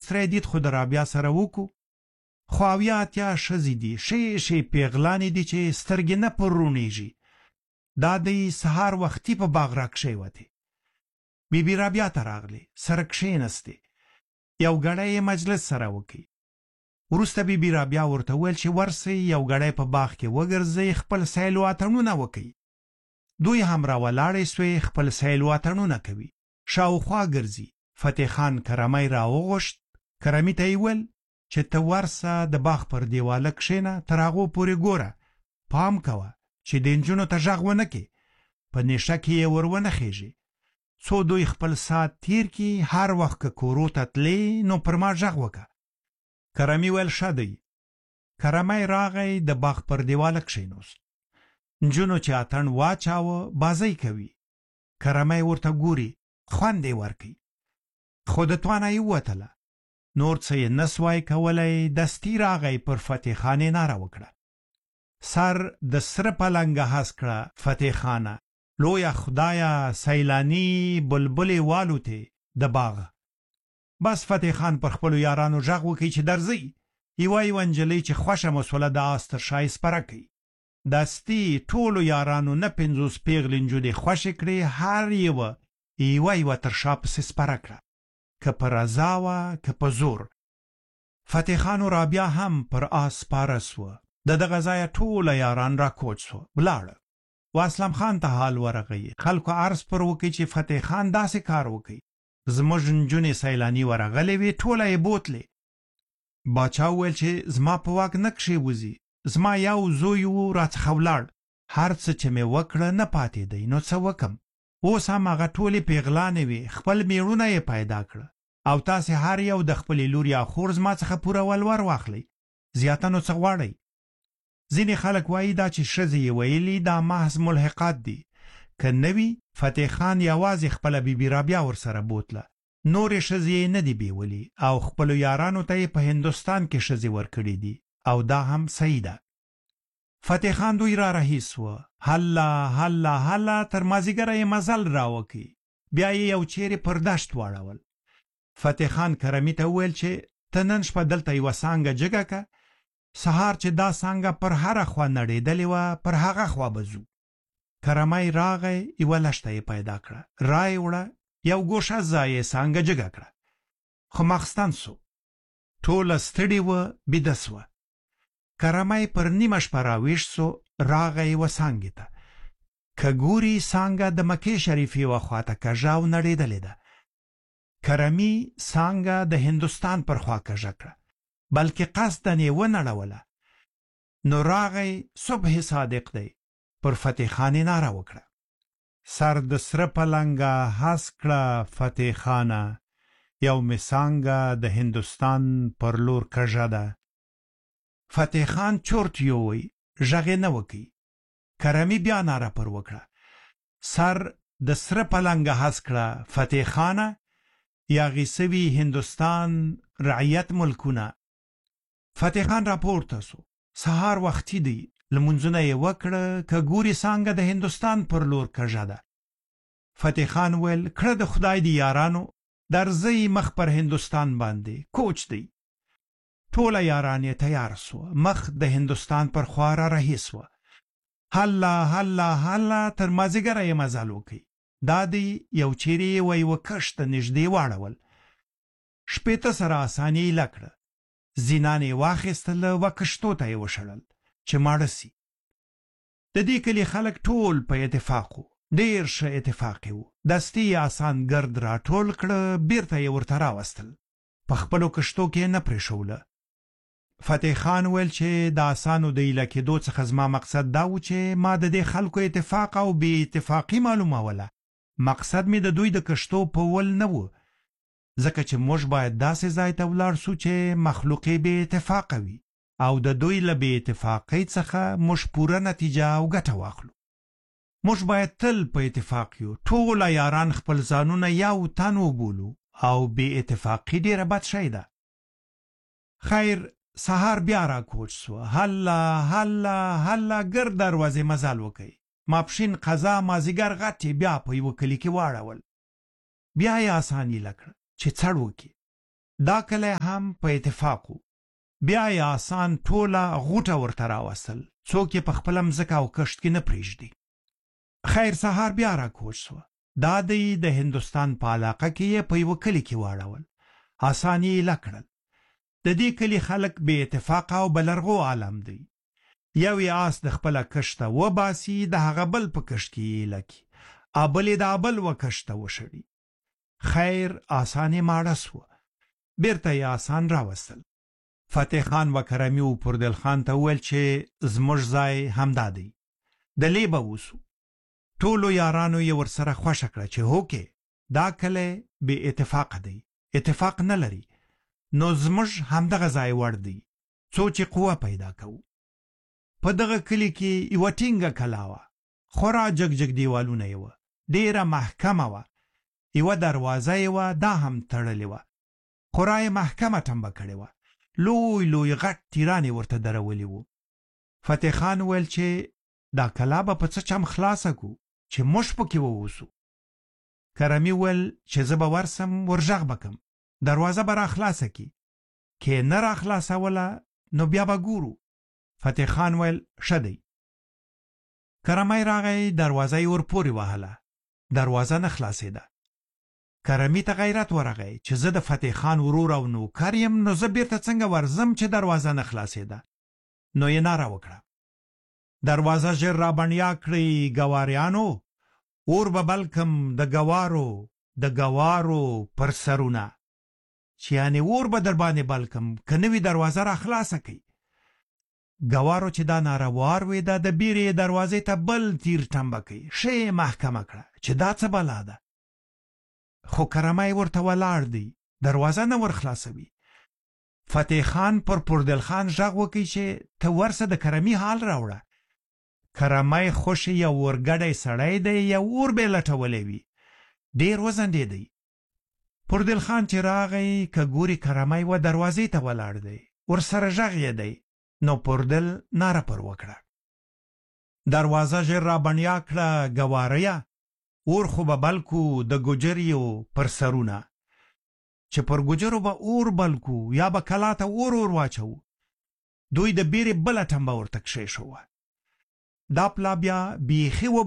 ستری دید خو د رابعه سره وکړو، خو اویا اتیا ښځې دي، ښې پیغلانې دي چې سترګې نه پر رونیږي. دا د سهار وختي په باغ راکښېوتې. بی بی رابعه ته راغلې، سره کښېنستې، یو ګړی یې مجلس سره وکړي. وروسته بی بی رابعه ورته وویل چې ورسئ یو ګړی په باغ کې وګرځئ، خپل سیل و اتڼونه وکئ. دوی هم راولاړې سوې، خپل سیل و اتڼونه کوي، شاوخوا ګرځي. فتح خان کرمی راوغوښت. کرمي ته یې وویل چې ته ورسه د باغ پر دیواله کښېنه، تر هغو پورې ګوره، پام کوه چې د نجونو ته غږ ونه کړې، په نیشه کې یې ور ونه خېژې. څو دوی خپل ساعت تیر کړي، هر وخت که کورو ته تلې نو پر ما غږ وکړه. کرمي ویل ښه دی. کرمی راغی، د باغ پر دیواله کښېنوست. نجونو چې اتڼ واچاوه بازۍ کوي. کرمی ورته ګوري، خوند یې ورکوي، خو د توانه یې ووتله. نور څه یې نسوای کولی. دستي راغی، پر فتح خان یې ناره وکړه. سر د سره پلنګه هس کړه فتح خانه، لویه خدایه سیلانی بلبلې والوتې د باغ. بس فتح خان پر خپلو یارانو غږ وکړي چې درځئ. یوه نجلۍ چې خوښه مسوله د آس تر شا یې سپره کوي. دستي ټولو یارانو نه 50 پیغلې نجونې خوښې کړې، هر یوه تر شا پسې سپره کړه، که په رضا وه که په زور. فتح خان و رابعه هم پر آس سپاره سوه. د دغه ځایه ټوله یاران را کوچ سوه، ولاړه. و اسلم خان ته حال ورغی. خلکو عرض پر وکړي چې فتح خان داسې کار وکړي، زموږ نجونې سیلاني ورغلې وې، ټوله یې بوتلې. باچا وویل چې زما په واک نه کښېوځي، زما یو زوی و راڅخه ولاړ، هر څه چې مې وکړه نه پاتې دی، نو څه وکم؟ اوس هم هغه ټولې پیغلانې وې، خپل میړونه یې پیدا کړه، او تاسې هر یو د خپلې لور یا خور زما څخه پوره ولور واخلئ، زیاته نو څه غواړئ؟ ځینې خلک وایي دا چې ښځې یې ویلي دا محض ملحقات دي. که نه وي، فتح خان یوازې خپله بی بی رابعه ورسره بوتله، نورې ښځې یې نه دي بیولي، او خپلو یارانو ته یې په هندوستان کې ښځې ورکړي دي، او دا هم صحیح ده. فتح خان دوی را رهي سوه. هله هله هله تر مازدیګره یې مزل راوکړي. بیا یې یو چیرې پر دشت واړول. فتح خان کرمي ته وویل چې ته نن شپه دلته یوه څانګه جګه که، سهار چې دا څانګه پر هره خوا نړېدلې وه، پر هغه خوا به ځو. کرمی راغی، یوه لښته یې پیدا کړه، را یې وړه، یو ګوښه ځای یې څانګه جګه کړه. خو ماخستن سو، ټوله ستړې وه، بیده سوه. کرمی پر نیمه شپه راویښ سو، راغی یوه څانګې ته. که ګوري څانګه د مکې شریفې یوه خواته کږه او نړېدلې ده. کرمي څانګه د هندوستان پر خوا کږه کړه، بلکې قصداً یې ونړوله. نو راغی، صبح صادق دی، پر فتح خان یې ناره وکړه. سر د سره پلنګه هس کړه فتح خانه، یو مې څانګه د هندوستان پر لور کږه ده. فتح خان چورت یووی، غږ یې نه وکړي. کرمي بیا ناره پر وکړه. سر د سره پلنګه هس کړه فتح خانه، یاغي سوي هندوستان رعیت ملکونه. فتح خان راپورته سو. سهار وختي دی، لمونځونه یې وکړه، که ګوري څانګه د هندوستان پر لور کږه ده. فتح خان ویل کړه د خدای دی یارانو، درځئ مخ پر هندوستان باندې، کوچ دی. ټوله یاران یې تیار سوه، مخ د هندوستان پر خوا را رهي سوه. هله هله هله تر مازدیګره یې مزل وکړي. دا دی یو چیرې یې یوه کښت ته نږدې واړول. شپېته سره اساني یې ایله کړه. زینان یې واخیستله، و کښتو ته یې وشړل چې ماړه سي. د دې کلي خلک ټول په اتفاق وو، ډېر ښه اتفاق یې وو. دستي یې اسان ګرد را ټول کړه، بیرته یې ورته راوستل، په خپلو کښتو کې یې نه پرېښوله. فتح خان ویل چې د اسانو د ایله کېدو څخه زما مقصد دا و چې ما د دې خلکو اتفاق او بې اتفاقي معلوموله. مقصد مې د دوی د کښتو په ول نه و، ځکه چې موږ باید داسې ځای ته ولاړ سو چې مخلوقې بې اتفاقه وي، او د دوی له بې اتفاقۍ څخه موږ پوره نتیجه او ګټه واخلو. موږ باید تل په اتفاق یو، ټوله یاران خپل ځانونه یو تن وبولو، او بې اتفاقي ډېره بد شی ده. خیر، سهار بیا را کوچ سوه. هله هله هله ګرد دروازې مزل وکئ. ماپښین قضا مازدیګر غټې بیا په یوه کلي کې واړول. بیا یې اساني ایله کړه چې څړ وکړي. دا کلی هم په اتفاق و. بیا یې آسان ټوله غوټه ورته راوستل، څوک یې په خپله مځکه او کښت کې نه پرېږدي. خیر سهار بیا راکوز سوه. دا دی د هندوستان په علاقه کې یې په یوه کلي کې واړول. آسان یې ایله کړل. د دې کلي خلک بې اتفاقه او بلرغو عالم دی. یو یې آس د خپله کښته وباسي، د هغه بل په کښت کې یې ایله کړي، بل یې د بل و کښته وشړي. خیر آسان یې ماړه سوه. بیرته یې آسان راوستل. فتح خان و کرمي و پردل خان ته وویل چې زموږ ځای همدا دی، د لیبه اوسو. ټولو یارانو یې ورسره خوښه کړه چې هوکې دا کلی بې اتفاقه دی، اتفاق نه لري، نو زموږ همدغه ځای وړ دی څو چې قوه پیدا کوو. په دغه کلي کې یوه ټینګه کلا وه، خورا جګ جګ دیوالونه یې وه، ډېره محکمه وه. یوه دروازه یې وه، دا هم تړلې وه، خورا یې محکمه ټمبه کړې وه. لوی لوی غټ تیران یې ورته درولي وو. فتح خان ویل چې دا کلا به په څه چم خلاصه کو چې موږ پکې ووسو. کرمي ویل چې زه به ورسم ورغږ به کم، دروازه به را خلاصه کی، که نه را خلاصوله نو بیا به ګورو. فتح خان ویل ښه دی. کرمی راغی، دروازه یې ورپورې وهله، دروازه نه خلاصېده. کرمي ته غیرت ورغی چې زه د فتح خان ورور او نوکر یم، نو زه بیرته څنګه ورځم چې دروازه نه خلاصېده. نو یې ناره وکړه، دروازه ژر را بڼیا کړئ ګواریانو، اور به بل کم د ګوارو پر سرونه. چې یعنې اور به در باندې بل کم، که نه وي دروازه را خلاصه کړئ. ګوارو چې دا ناره واورېده، د بیرې دروازې ته بل تیر ټمبه کړئ، ښه یې محکمه کړه چې دا څه بلا ده. خو کرمی ورته ولاړ دی، دروازه نه ور خلاصوي. فتح خان پر پردل خان غږ وکړي چې ته ورسه د کرمي حال راوړه. کرمی خوش یو ورګډی سړی دی، یو اور به یې لټولی وي، ډېر وځنډېدی. پردل خان چې راغی، که ګوري کرمی و دروازې ته ولاړ دی، ورسره غږ یې دی. نو پردل ناره پر وکړه، دروازه ژر را بڼیا کړه ګواریا، اور خو به بل کو د ګجریو پر سرونه. چې پر ګجرو به اور بل کو یا به کلا ته اور واچو. دوی د بیرې بله ټمبه ورته کښېښوه. دا پلا بیا بیخي